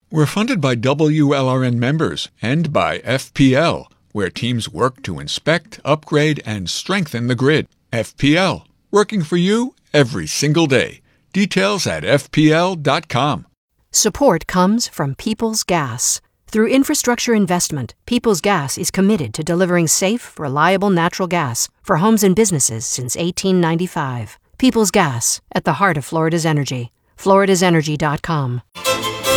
We're funded by WLRN members and by FPL, where teams work to inspect, upgrade, and strengthen the grid. FPL, working for you every single day. Details at fpl.com. Support comes from Peoples Gas. Through infrastructure investment, Peoples Gas is committed to delivering safe, reliable natural gas for homes and businesses since 1895. Peoples Gas, at the heart of Florida's energy. FloridasEnergy.com.